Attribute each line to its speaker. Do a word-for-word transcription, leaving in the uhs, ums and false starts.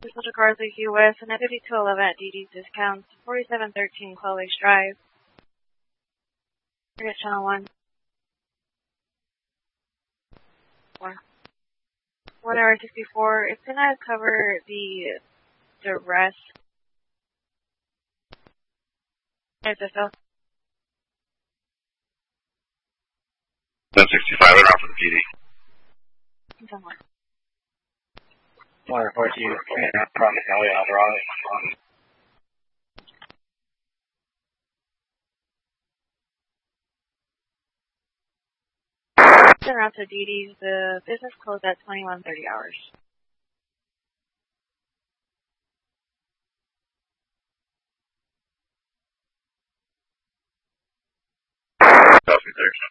Speaker 1: This is Garza U S and at fifty-two eleven at D D's discounts, forty-seven thirteen Clovis Drive. Target channel one. One. One hour sixty-four. It's gonna cover the the rest. There's a cell.
Speaker 2: ten sixty-five, they're out for the P D.
Speaker 1: Somewhere.
Speaker 2: one report to you, Promise Elliot, Alvarado.
Speaker 1: En route to D D's, the business closed at twenty-one thirty hours.
Speaker 2: Copy, sir.